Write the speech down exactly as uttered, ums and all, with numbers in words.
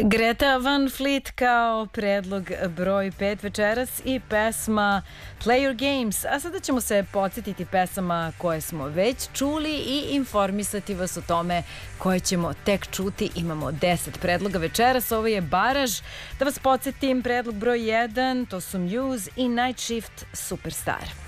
Greta Van Fleet kao predlog broj pet večeras i pesma Play Your Games. A sada ćemo se podsjetiti pesama koje smo već čuli i informisati vas o tome koje ćemo tek čuti. Imamo deset predloga večeras, ovo je baraž. Da vas podsjetim, predlog broj jedan, to su Muse i Night Shift Superstar.